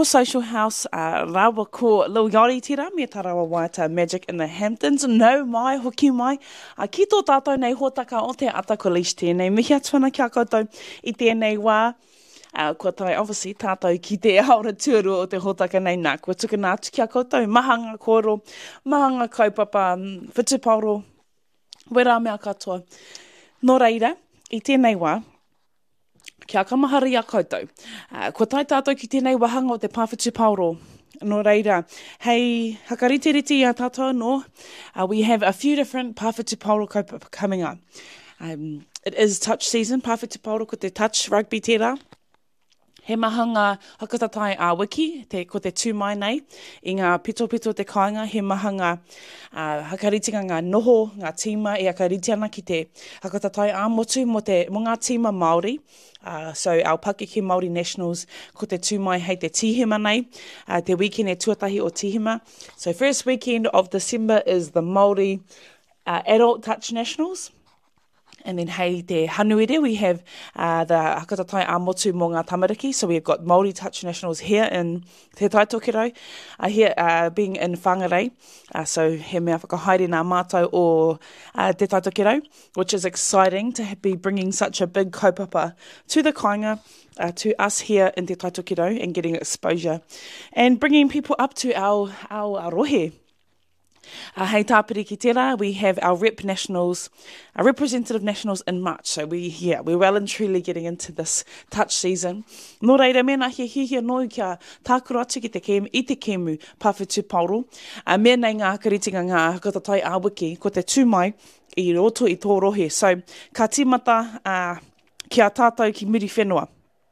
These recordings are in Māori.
ko Social House, rawa ko Loiori tira, me tarawa waita Magic in the Hamptons, no mai, hoki mai, ki tō tātou nei hōtaka o te ata ko leash tēnei, mihi atuana kia koutou I tēnei wā, kua tai obviously tātou ki te aora tuaru o te hōtaka nei nā, kua tukuna atu kia koutou, mahanga kōro, mahanga kaupapa, whatupauro, wera mea katoa. Nō reira, I tēnei wā, kia kamahari a koutou. Kua tai tātou ki tēnei wahanga o te Pāwhitu Pauro. Nō reira, hei hakariteriti a tātou no, we have a few different Pāwhitu Pauro kaupapa coming up. It is touch season, Pāwhitu Pauro ko te touch rugby tērā. He mahanga hakatatai a wiki, ko te tūmai nei, I ngā pito te kāinga, he mahanga hakaritinga ngā noho, ngā tīma I akariti ana ki te hakatatai a motu mo ngā tīma Māori. So our Pakeke Māori Nationals, ko te tūmai hei te tihima nei, te weekend e tuatahi o tihima. So first weekend of December is the Māori Adult Touch Nationals. And then hei te hanuere, we have the hakatatai a motu mo ngā tamariki. So we've got Māori Touch Nationals here in Te Taitokero, here being in Whangarei. So he mea whakahaere nā mātou o Te Taitokero, which is exciting to be bringing such a big kaupapa to the kāinga, to us here in Te Taitokero and getting exposure. And bringing people up to our rohe. Hei tāpiri ki tērā, we have our representative nationals in March. So we're well and truly getting into this touch season. Nō reira, mena hia noi kia tākura atu ki te kēmu, I te kēmu Pāwhitu Pauro. Mea nei ngā hakaritinga ngā hakatatai a wiki, ko te tūmai I roto I tō rohe. So ka tīmata kia tātou ki muri whenua.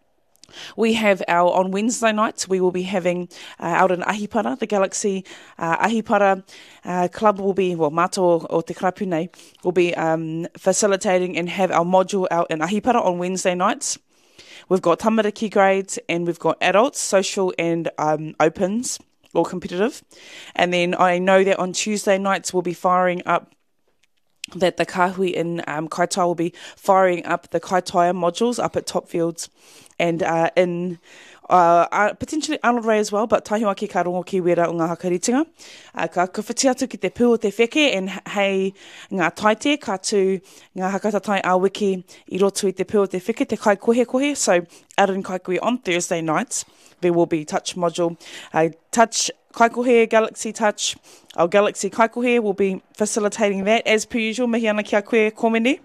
We have on Wednesday nights, we will be having out in Ahipara, the Galaxy Ahipara Club will be, mātou o te karapu nei, will be facilitating and have our module out in Ahipara on Wednesday nights. We've got tamariki grades and we've got adults, social and opens or competitive. And then I know that on Tuesday nights we'll be firing up that the kahui in Kaitaia will be firing up the Kaitaia modules up at Topfields and in potentially Arnold Ray as well, but tahiwa ki ka rongo ki wera o ngā hakaritinga. Ka whiti atu ki te pū o te wheke and hei ngā taite, ka tū ngā hakatatai a wiki I roto I te pū o te wheke, te kai kohe. So out in Kaikohe on Thursday nights, there will be touch module, touch Kaikohe, Galaxy Touch, our Galaxy Kaikohe will be facilitating that as per usual, mihi ana kia koe komene.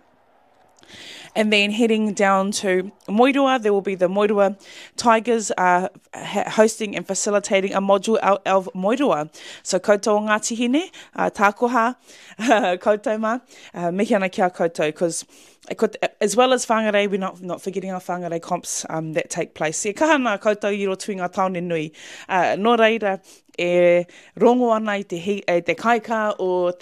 And then heading down to Moirua, there will be the Moirua Tigers hosting and facilitating a module out of Moirua. So koutou o Ngāti Hine, tākoha, koutou mā, mihi ana kia koutou, because as well as whangarei, we're not forgetting our whangarei comps that take place. E kaha nā koutou I roto I ngā taone nui. Nō reira, e rongo ana I te kaika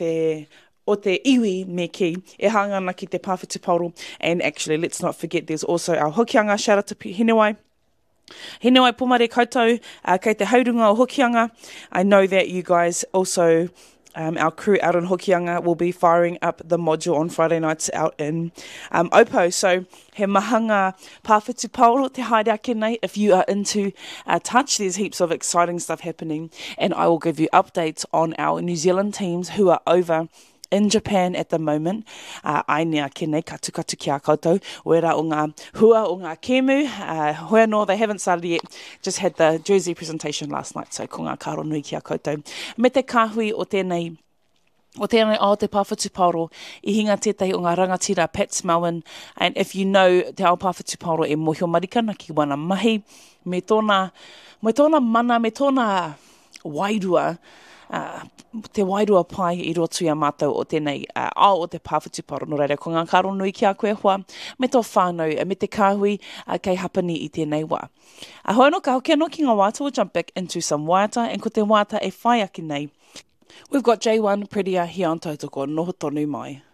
o te iwi me ki, e hanga ana ki te Pāwhitu Pauro. And actually, let's not forget, there's also our hokianga, shout out to Hinewai. Hinewai pomare koutou, kei te haurunga o hokianga. I know that you guys also, our crew out in Hokianga will be firing up the module on Friday nights out in Opo. So he mahanga Pāwhitu Pauro te haere ake nei. If you are into touch, there's heaps of exciting stuff happening. And I will give you updates on our New Zealand teams who are over in Japan at the moment. Ai nea kene ka tukatu ki a koutou. Wera o ngā hua o ngā kēmu. Hoi no, they haven't started yet. Just had the jersey presentation last night. So ko ngā karo nui ki a koutou. Me te kāhui o tēnei o te Pāwhitu Pauro, I hinga tētahi o ngā rangatira Pat Smelwin. And if you know te ao Pāwhitu Pauro e mohio marikana ki wana mahi, me tōna mana, me tōna wairua, te wairua pai I roto ia mātou o tēnei ao o te Pāwhitu Pauro. No reira, ko ngā karo nui ki a koe hoa, me tō whānau, me te kāhui, kei hapani I tēnei wā. Hoi no ka hoki anō ki ngā wāta, we'll jump back into some wāta, and ko te wāta e whai ake nei. We've got J1 Prettier here on Tautoko, noho tonu mai.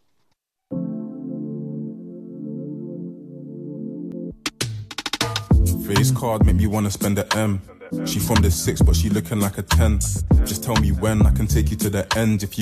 Face card make me wanna spend a M. She from the 6 but she looking like a 10. Just tell me when I can take you to the end if you